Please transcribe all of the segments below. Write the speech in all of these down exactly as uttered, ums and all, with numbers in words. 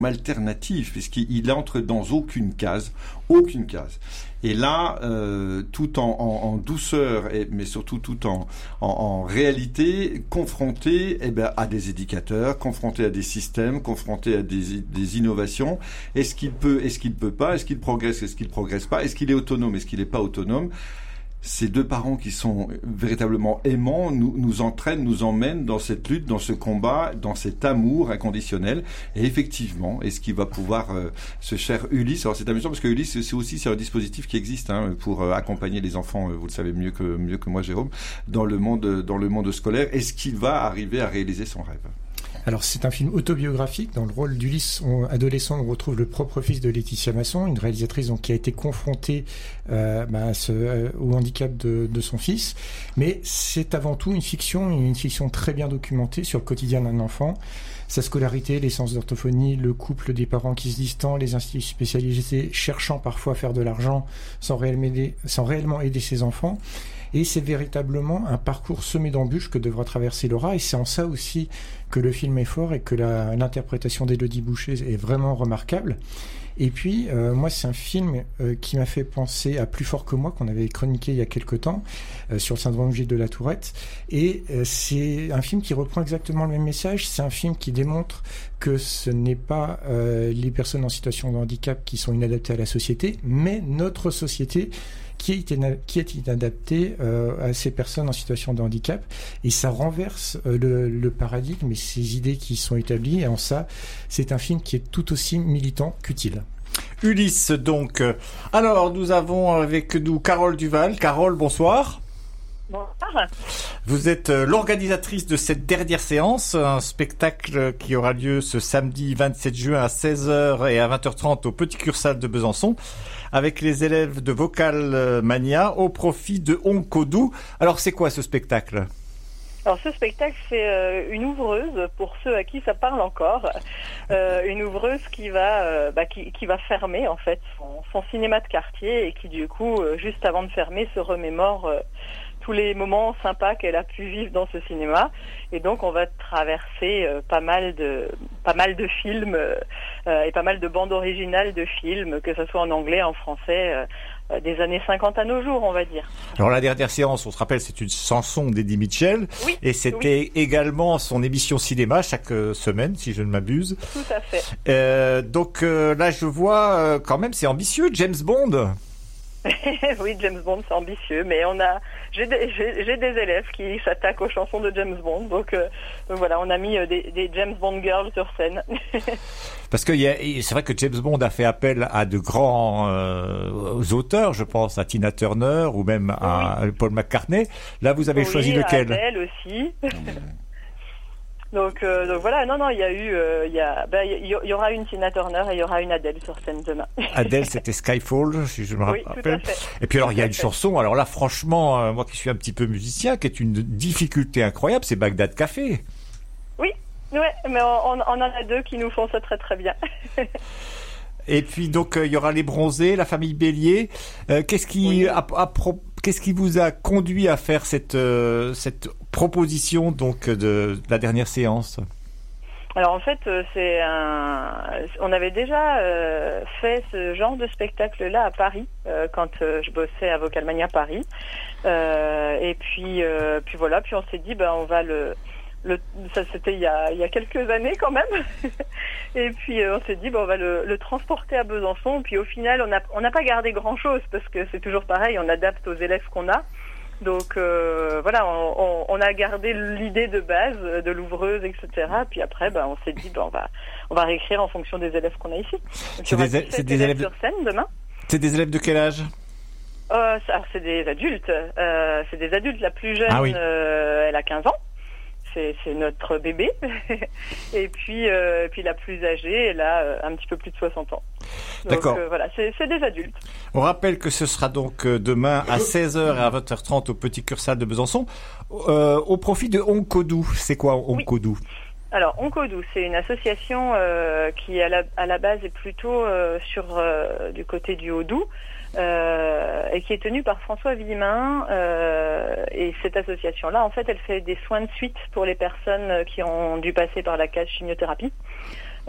alternatif, puisqu'il entre dans aucune case, aucune case. Et là, euh, tout en, en, en douceur, et, mais surtout tout en, en, en réalité, confronté eh ben, à des éducateurs, confronté à des systèmes, confronté à des, des innovations. Est-ce qu'il peut, est-ce qu'il peut pas, est-ce qu'il progresse, est-ce qu'il progresse pas, est-ce qu'il est autonome, est-ce qu'il n'est pas autonome? Ces deux parents qui sont véritablement aimants nous, nous entraînent, nous emmènent dans cette lutte, dans ce combat, dans cet amour inconditionnel. Et effectivement, est-ce qu'il va pouvoir, euh, ce cher Ulysse, alors c'est amusant parce que Ulysse, c'est aussi c'est un dispositif qui existe hein, pour euh, accompagner les enfants, euh, vous le savez mieux que mieux que moi, Jérôme, dans le monde dans le monde scolaire. Est-ce qu'il va arriver à réaliser son rêve? Alors c'est un film autobiographique. Dans le rôle d'Ulysse adolescent, on retrouve le propre fils de Laetitia Masson, une réalisatrice donc, qui a été confrontée euh, bah, à ce, euh, au handicap de, de son fils. Mais c'est avant tout une fiction, une fiction très bien documentée sur le quotidien d'un enfant. Sa scolarité, les séances d'orthophonie, le couple des parents qui se disent, les instituts spécialisés cherchant parfois à faire de l'argent sans réellement aider, sans réellement aider ses enfants. Et c'est véritablement un parcours semé d'embûches que devra traverser Laura. Et c'est en ça aussi que le film est fort et que la, l'interprétation d'Élodie Boucher est vraiment remarquable. Et puis, euh, moi, c'est un film euh, qui m'a fait penser à Plus fort que moi, qu'on avait chroniqué il y a quelque temps, euh, sur le syndrome Gilles de la Tourette. Et euh, c'est un film qui reprend exactement le même message. C'est un film qui démontre que ce n'est pas euh, les personnes en situation de handicap qui sont inadaptées à la société, mais notre société qui est, qui est inadapté euh, à ces personnes en situation de handicap. Et ça renverse euh, le, le paradigme et ces idées qui sont établies. Et en ça, c'est un film qui est tout aussi militant qu'utile. Ulysse, donc. Alors, nous avons avec nous Carole Duval. Carole, bonsoir. Bonsoir. Vous êtes l'organisatrice de cette dernière séance, un spectacle qui aura lieu ce samedi vingt-sept juin à seize heures et à vingt heures trente au Petit Cursal de Besançon, avec les élèves de Vocal Mania au profit de Onkodou. Alors, c'est quoi ce spectacle ? Alors ce spectacle, c'est euh, une ouvreuse, pour ceux à qui ça parle encore, euh, une ouvreuse qui va euh, bah, qui, qui va fermer en fait son, son cinéma de quartier et qui du coup, euh, juste avant de fermer, se remémore euh, tous les moments sympas qu'elle a pu vivre dans ce cinéma. Et donc on va traverser euh, pas mal de pas mal de films euh, et pas mal de bandes originales de films, que ce soit en anglais, en français, euh, des années cinquante à nos jours, on va dire. Alors la dernière séance, on se rappelle, c'est une chanson d'Eddie Mitchell, oui, et c'était oui. également son émission cinéma chaque euh, semaine, si je ne m'abuse. Tout à fait. Euh, donc euh, là, je vois euh, quand même, c'est ambitieux, James Bond. Oui, James Bond, c'est ambitieux, mais on a, j'ai des, j'ai, j'ai des élèves qui s'attaquent aux chansons de James Bond, donc, euh, donc voilà, on a mis euh, des, des James Bond girls sur scène. Parce que y a, c'est vrai que James Bond a fait appel à de grands euh, auteurs, je pense à Tina Turner ou même à oui. Paul McCartney. Là, vous avez oui, choisi lequel ? Adele aussi. Donc, euh, donc voilà, non, non, il y a eu, euh, il y a, ben, il y, y aura une Tina Turner et il y aura une Adele sur scène demain. Adele, c'était Skyfall, si je me oui, rappelle. Tout à fait. Et puis alors, il y a une fait. chanson, alors là, franchement, euh, moi qui suis un petit peu musicien, qui est une difficulté incroyable, c'est Bagdad Café. Oui, ouais, mais on, on en a deux qui nous font ça très très bien. Et puis donc, euh, il y aura les Bronzés, la famille Bélier. Euh, qu'est-ce qui, oui. à, à, pro, qu'est-ce qui vous a conduit à faire cette, euh, cette proposition donc de, de la dernière séance ? Alors en fait, c'est un. On avait déjà euh, fait ce genre de spectacle-là à Paris euh, quand euh, je bossais à Vocalmania Paris. Euh, et puis, euh, puis voilà, puis on s'est dit, ben on va le. Le, ça c'était il y a il y a quelques années quand même. Et puis euh, on s'est dit bon on va le, le transporter à Besançon. Puis au final on a on n'a pas gardé grand chose parce que c'est toujours pareil, on adapte aux élèves qu'on a. Donc euh, voilà, on, on, on a gardé l'idée de base de l'ouvreuse, et cetera. Puis après ben on s'est dit ben on va on va réécrire en fonction des élèves qu'on a ici. Donc, c'est des, c'est des élèves sur scène demain. C'est des élèves de quel âge ? Euh, ça, c'est des adultes. Euh, c'est des adultes. La plus jeune, ah oui. euh, elle a quinze ans. C'est, c'est notre bébé. Et puis, euh, puis la plus âgée, elle a euh, un petit peu plus de soixante ans. Donc, D'accord. Euh, voilà, c'est, c'est des adultes. On rappelle que ce sera donc demain à seize heures et à vingt heures trente au Petit Cursal de Besançon, euh, au profit de Onkodou. C'est quoi Onkodou ? Oui. Alors, Onkodou, c'est une association euh, qui, à la, à la base, est plutôt euh, sur euh, du côté du Haut-Doubs. Euh, et qui est tenue par François Villemin. Euh, et cette association-là, en fait, elle fait des soins de suite pour les personnes qui ont dû passer par la case chimiothérapie.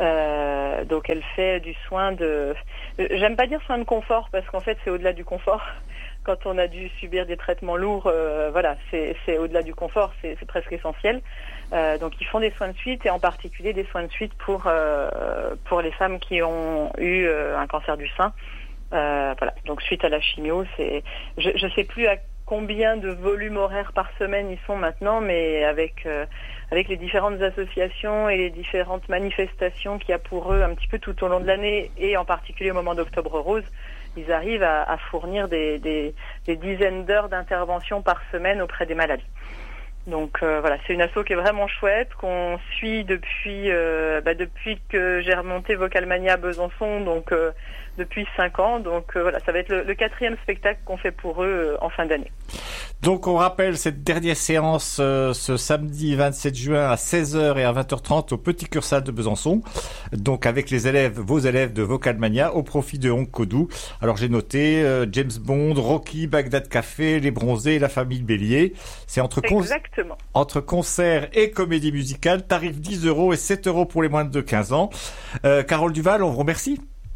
Euh, donc elle fait du soin de... J'aime pas dire soin de confort parce qu'en fait c'est au-delà du confort. Quand on a dû subir des traitements lourds, euh, voilà, c'est, c'est au-delà du confort, c'est, c'est presque essentiel. Euh, donc ils font des soins de suite et en particulier des soins de suite pour euh, pour les femmes qui ont eu euh, un cancer du sein. Euh, voilà. Donc suite à la chimio, c'est, je, je sais plus à combien de volumes horaires par semaine ils sont maintenant, mais avec euh, avec les différentes associations et les différentes manifestations qu'il y a pour eux un petit peu tout au long de l'année et en particulier au moment d'Octobre Rose, ils arrivent à, à fournir des, des, des dizaines d'heures d'intervention par semaine auprès des malades. Donc euh, voilà, c'est une asso qui est vraiment chouette, qu'on suit depuis euh, bah, depuis que j'ai remonté Vocalmania à Besançon, donc euh, depuis cinq ans. Donc euh, voilà, ça va être le, le quatrième spectacle qu'on fait pour eux euh, en fin d'année. Donc on rappelle cette dernière séance euh, ce samedi vingt-sept juin à seize heures et à vingt heures trente au Petit Cursal de Besançon. Donc avec les élèves, vos élèves de Vocalmania au profit de Hong Kodou. Alors j'ai noté euh, James Bond, Rocky, Bagdad Café, Les Bronzés, La Famille Bélier. C'est entre con- entre concert et comédie musicale, tarif dix euros et sept euros pour les moins de quinze ans. Euh, Carole Duval, on vous remercie.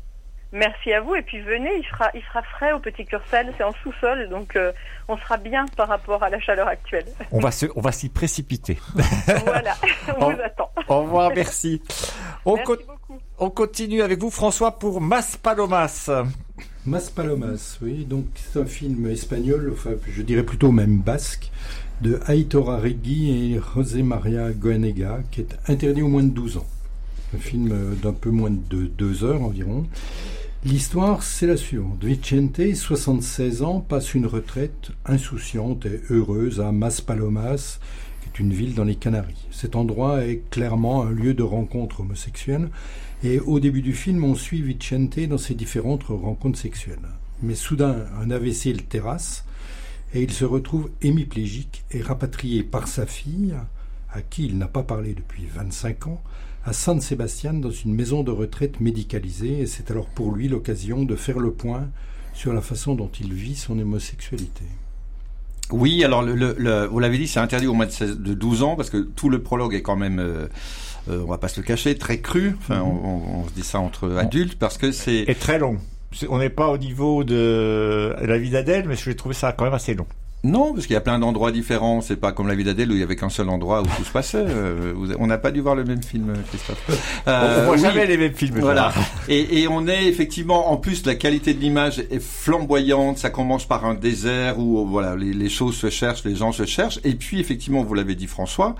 Merci à vous et puis venez, il fera, il fera frais au Petit Cursal, c'est en sous-sol, donc euh, on sera bien par rapport à la chaleur actuelle. On va se, on va s'y précipiter. Voilà, on vous attend. Au revoir, merci. On, merci co- beaucoup. On continue avec vous, François, pour Maspalomas. Maspalomas, oui, donc c'est un film espagnol, enfin je dirais plutôt même basque, de Aitor Arregui et José María Goenega, qui est interdit aux moins de douze ans. Un film d'un peu moins de deux heures environ. L'histoire, c'est la suivante. Vicente, soixante-seize ans, passe une retraite insouciante et heureuse à Maspalomas, qui est une ville dans les Canaries. Cet endroit est clairement un lieu de rencontre homosexuelle, et au début du film, on suit Vicente dans ses différentes rencontres sexuelles. Mais soudain, un A V C le terrasse, et il se retrouve hémiplégique et rapatrié par sa fille, à qui il n'a pas parlé depuis vingt-cinq ans, à San Sebastián dans une maison de retraite médicalisée, et c'est alors pour lui l'occasion de faire le point sur la façon dont il vit son homosexualité. Oui, alors le, le, le, vous l'avez dit, c'est interdit au moins de, seize, de douze ans, parce que tout le prologue est quand même, euh, euh, on va pas se le cacher, très cru. Enfin, mm-hmm. on, on, on se dit ça entre adultes, parce que c'est... Et très long. On n'est pas au niveau de La vie d'Adèle, mais je vais trouver ça quand même assez long. Non, parce qu'il y a plein d'endroits différents. C'est pas comme La vie d'Adèle où il y avait qu'un seul endroit où tout se passait. Euh, on n'a pas dû voir le même film, Christophe. Euh, on voit oui. jamais les mêmes films. Voilà. Et, et on est effectivement, en plus, la qualité de l'image est flamboyante. Ça commence par un désert où voilà, les, les choses se cherchent, les gens se cherchent. Et puis effectivement, vous l'avez dit, François,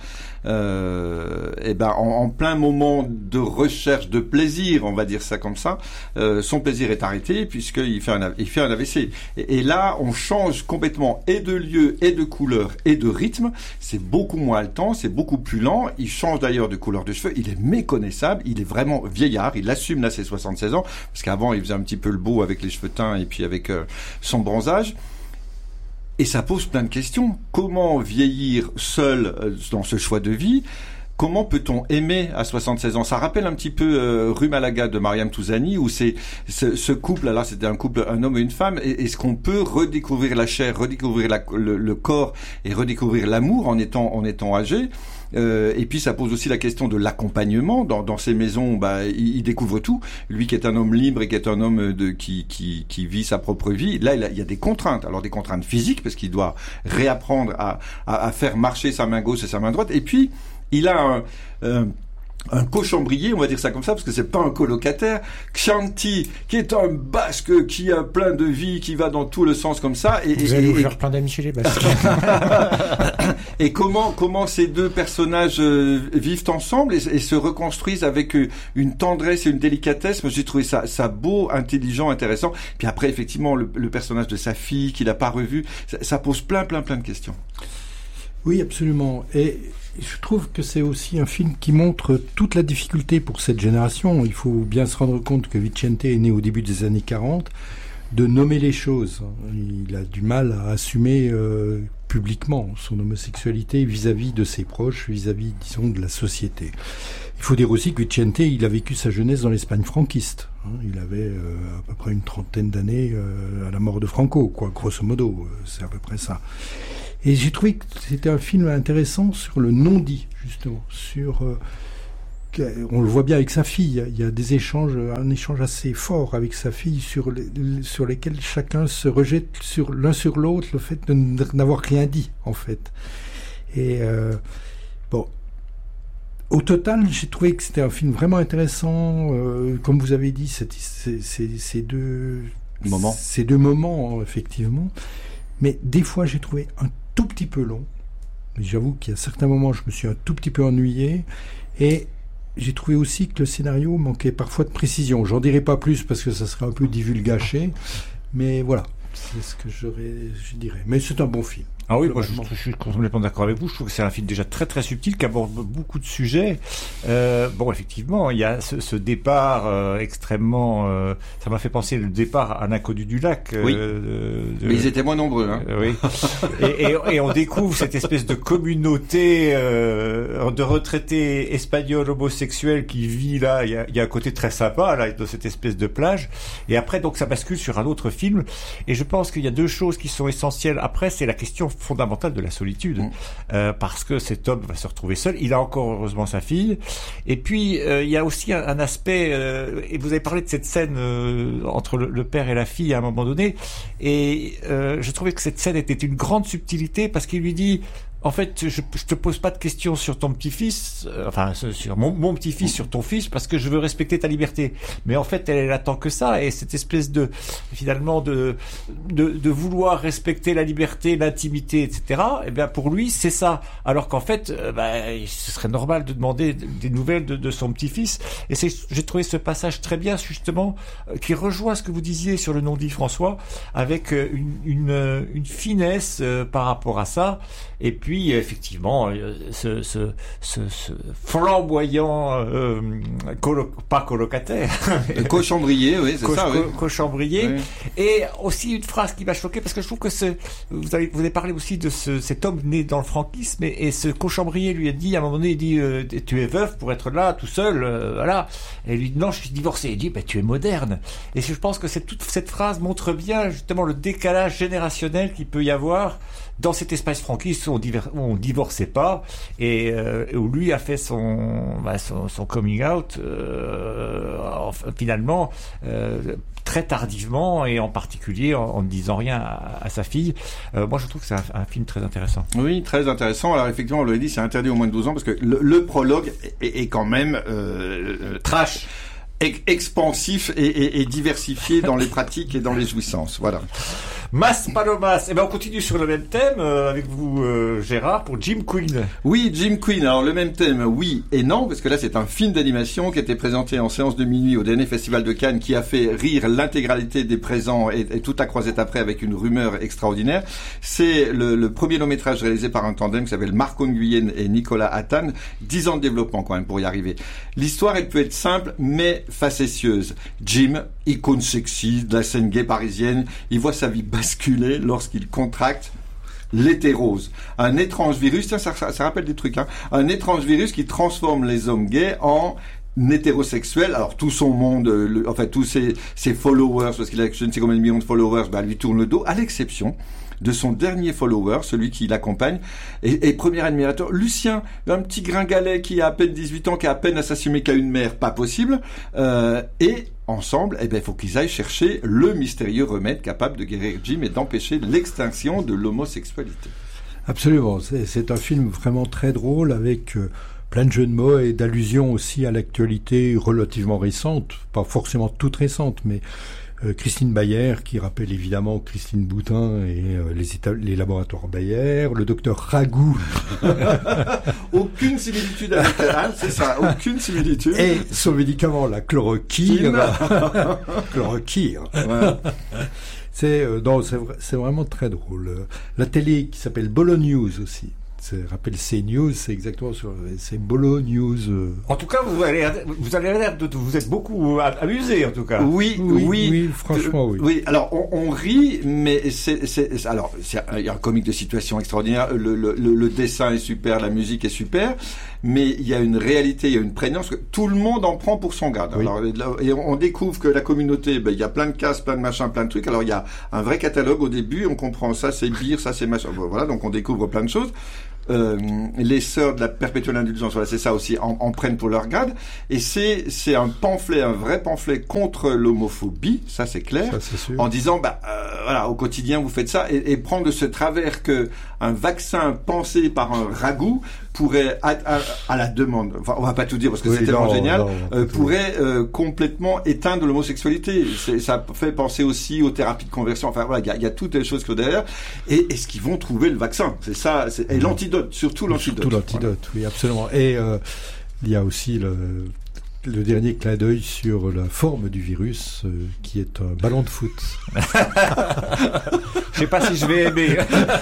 euh, et ben en, en plein moment de recherche de plaisir, on va dire ça comme ça, euh, son plaisir est arrêté puisqu'il fait un, il fait un A V C. Et, et là, on change complètement et de lieu et de couleur et de rythme. C'est beaucoup moins haletant, c'est beaucoup plus lent. Il change d'ailleurs de couleur de cheveux. Il est méconnaissable. Il est vraiment vieillard. Il assume là ses soixante-seize ans parce qu'avant il faisait un petit peu le beau avec les cheveux teints et puis avec euh, son bronzage. Et ça pose plein de questions. Comment vieillir seul euh, dans ce choix de vie? Comment peut-on aimer à soixante-seize ans? Ça rappelle un petit peu euh, Rue Malaga de Mariam Touzani, où c'est ce, ce couple, là c'était un couple, un homme et une femme, et est-ce qu'on peut redécouvrir la chair, redécouvrir la, le, le corps et redécouvrir l'amour en étant en étant âgé? Euh, et puis ça pose aussi la question de l'accompagnement. Dans, dans ces maisons, bah, il, il découvre tout. Lui qui est un homme libre et qui est un homme de, qui, qui, qui vit sa propre vie, là il, a, il y a des contraintes. Alors des contraintes physiques parce qu'il doit réapprendre à, à, à faire marcher sa main gauche et sa main droite. Et puis il a un, un, un cochambrier, on va dire ça comme ça, parce que c'est pas un colocataire, Xanti, qui est un basque, qui a plein de vie, qui va dans tout le sens comme ça. Et, Vous et, allez et, vous et, faire plein d'amis chez les basques. et comment, comment ces deux personnages euh, vivent ensemble et, et se reconstruisent avec euh, une tendresse et une délicatesse. Moi, j'ai trouvé ça, ça beau, intelligent, intéressant. Puis après, effectivement, le, le personnage de sa fille, qu'il n'a pas revu, ça, ça pose plein, plein, plein de questions. Oui, absolument. Et je trouve que c'est aussi un film qui montre toute la difficulté pour cette génération. Il faut bien se rendre compte que Vicente est né au début des années quarante, de nommer les choses. Il a du mal à assumer euh, publiquement son homosexualité vis-à-vis de ses proches, vis-à-vis, disons, de la société. Il faut dire aussi que Vicente, il a vécu sa jeunesse dans l'Espagne franquiste. Il avait euh, à peu près une trentaine d'années euh, à la mort de Franco, quoi, grosso modo. C'est à peu près ça. Et j'ai trouvé que c'était un film intéressant sur le non-dit, justement, sur euh, on le voit bien avec sa fille. Il y a des échanges, un échange assez fort avec sa fille sur les, sur lesquels chacun se rejette sur l'un sur l'autre, le fait de n'avoir rien dit en fait. Et euh, bon. Au total, j'ai trouvé que c'était un film vraiment intéressant. Euh, comme vous avez dit, c'est, c'est, c'est, c'est deux moments. Ces deux moments, effectivement. Mais des fois, j'ai trouvé un tout petit peu long. J'avoue qu'il y a certains moments, je me suis un tout petit peu ennuyé. Et j'ai trouvé aussi que le scénario manquait parfois de précision. J'en dirai pas plus parce que ça serait un peu divulgaché. Mais voilà, c'est ce que j'aurais, je dirais. Mais c'est un bon film. Ah oui, moi je, je suis complètement d'accord avec vous. Je trouve que c'est un film déjà très très subtil qui aborde beaucoup de sujets. Euh, bon, effectivement, il y a ce, ce départ euh, extrêmement. Euh, ça m'a fait penser le départ à l'inconnu du lac. Euh, oui. De, de, Mais ils étaient moins nombreux. Hein. Euh, oui. et, et, et on découvre cette espèce de communauté euh, de retraités espagnols homosexuels qui vit là. Il y a, il y a un côté très sympa là dans cette espèce de plage. Et après, donc, ça bascule sur un autre film. Et je pense qu'il y a deux choses qui sont essentielles. Après, c'est la question fondamentale de la solitude, mmh. euh, parce que cet homme va se retrouver seul. Il a encore heureusement sa fille. Et puis euh, il y a aussi un, un aspect. Euh, et vous avez parlé de cette scène euh, entre le, le père et la fille à un moment donné. Et euh, je trouvais que cette scène était une grande subtilité parce qu'il lui dit. En fait, je, je te pose pas de questions sur ton petit-fils, euh, enfin sur mon, mon petit-fils, sur ton fils, parce que je veux respecter ta liberté. Mais en fait, elle, elle attend que ça, et cette espèce de, finalement, de, de, de vouloir respecter la liberté, l'intimité, et cetera. Eh bien, pour lui, c'est ça. Alors qu'en fait, euh, bah, ce serait normal de demander des nouvelles de, de son petit-fils. Et c'est, j'ai trouvé ce passage très bien, justement, euh, qui rejoint ce que vous disiez sur le non-dit François, avec euh, une, une, une finesse euh, par rapport à ça. Et puis, effectivement, ce, ce, ce, ce flamboyant, euh, colo, pas colocataire. Cochambrier, oui, c'est Co- ça, co- oui. Cochambrier. Oui. Et aussi une phrase qui m'a choqué, parce que je trouve que ce, vous avez, vous avez parlé aussi de ce, cet homme né dans le franquisme, et, et ce Cochambrier lui a dit, à un moment donné, il dit, euh, tu es veuf pour être là, tout seul, euh, voilà. Et il lui dit, non, je suis divorcé. Il dit, bah, tu es moderne. Et je pense que cette, toute cette phrase montre bien, justement, le décalage générationnel qu'il peut y avoir dans cet espace franquiste où on, diver, où on divorçait pas et euh, où lui a fait son bah, son, son coming out euh, enfin, finalement euh, très tardivement et en particulier en, en ne disant rien à, à sa fille. Euh, moi je trouve que c'est un, un film très intéressant. Oui, très intéressant. Alors effectivement, on l'a dit, c'est interdit au moins de douze ans parce que le, le prologue est, est quand même euh, trash. Expansif et, et, et diversifié dans les pratiques et dans les jouissances. Voilà. Mas Palomas. Eh ben on continue sur le même thème euh, avec vous, euh, Gérard, pour Jim Queen. Oui, Jim Queen. Alors le même thème, oui et non, parce que là c'est un film d'animation qui a été présenté en séance de minuit au dernier festival de Cannes, qui a fait rire l'intégralité des présents et, et tout a croisé après avec une rumeur extraordinaire. C'est le, le premier long métrage réalisé par un tandem qui s'appelle Marco Nguyen et Nicolas Attan. Dix ans de développement quand même pour y arriver. L'histoire, elle peut être simple, mais facétieuse. Jim, icône sexy de la scène gay parisienne, il voit sa vie basculer lorsqu'il contracte l'hétérose. Un étrange virus, tiens, ça, ça, ça rappelle des trucs, hein. Un étrange virus qui transforme les hommes gays en hétérosexuel. Alors tout son monde, le, enfin tous ses, ses followers, parce qu'il a je ne sais combien de millions de followers, bah, lui tourne le dos, à l'exception de son dernier follower, celui qui l'accompagne, et, et premier admirateur, Lucien, un petit gringalet qui a à peine dix-huit ans, qui a à peine assassiné qu'à une mère, pas possible, euh, et ensemble, eh ben, il faut qu'ils aillent chercher le mystérieux remède capable de guérir Jim et d'empêcher l'extinction de l'homosexualité. Absolument, c'est, c'est un film vraiment très drôle avec euh, plein de jeux de mots et d'allusions aussi à l'actualité relativement récente, pas forcément toute récente, mais Euh, Christine Bayer, qui rappelle évidemment Christine Boutin et euh, les, éta- les laboratoires Bayer, le docteur Ragout. Aucune similitude avec elle, c'est ça, aucune similitude. Et son médicament, la chloroquine. Chloroquine. Ouais. C'est, euh, non, c'est, c'est vraiment très drôle. La télé qui s'appelle Bolo News aussi. C'est, rappelle CNews, c'est exactement sur, c'est Bolo News. Euh. En tout cas, vous allez, vous allez l'air de, vous êtes beaucoup amusé, en tout cas. Oui, oui, oui, oui franchement, oui. Oui, alors on, on rit, mais c'est, c'est, alors il y a un comique de situation extraordinaire. Le, le, le, le dessin est super, la musique est super, mais il y a une réalité, il y a une prégnance que tout le monde en prend pour son grade. Oui. Alors, et on découvre que la communauté, ben il y a plein de cases, plein de machins, plein de trucs. Alors il y a un vrai catalogue au début, on comprend ça, c'est beer, ça c'est machin. Voilà, donc on découvre plein de choses. euh, les sœurs de la perpétuelle indulgence, voilà, c'est ça aussi, en, en prennent pour leur grade. Et c'est c'est un pamphlet, un vrai pamphlet contre l'homophobie, ça c'est clair, ça, c'est sûr. En disant bah euh, voilà, au quotidien vous faites ça, et, et prendre ce travers que un vaccin pensé par un ragoût pourrait à, à, à la demande, enfin on va pas tout dire parce que oui, c'est tellement non, génial, non, euh, pourrait euh, complètement éteindre l'homosexualité. C'est, ça fait penser aussi aux thérapies de conversion. Enfin voilà, il y a, y a toutes les choses que derrière. Et est-ce qu'ils vont trouver le vaccin? C'est ça. C'est, et l'antidote, surtout l'antidote. Surtout l'antidote, voilà. Oui, absolument. Et euh, il y a aussi le, le dernier clin d'œil sur la forme du virus, euh, qui est un ballon de foot. Je sais pas si je vais aimer.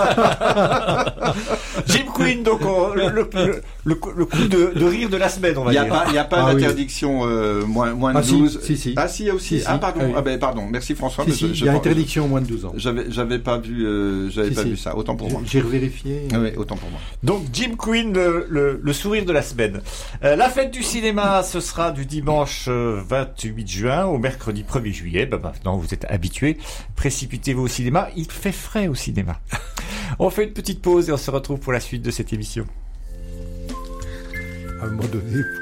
Jim Queen, donc on, le, le, le, le, le coup de, de rire de la semaine, on va il y a dire. pas, il y a pas ah, d'interdiction oui. euh, moins, moins de ah, douze. Si, si, si. Ah si, il y a aussi. Si, si. Ah pardon. Ah, oui. Ah ben pardon. Merci François. Si, mais si, je, je il y a pense- interdiction moins de douze ans. J'avais, j'avais pas vu, euh, j'avais Si, pas si. vu ça. Autant pour moi. J'ai revérifié. Ah oui, autant pour moi. Donc Jim Queen, le, le, le sourire de la semaine. Euh, la fête du cinéma, ce sera du dimanche euh, vingt-huit juin au mercredi premier juillet. Ben, maintenant, vous êtes habitués. Précipitez-vous au cinéma. Il fait frais au cinéma. On fait une petite pause et on se retrouve pour la suite de cette émission. À un moment donné.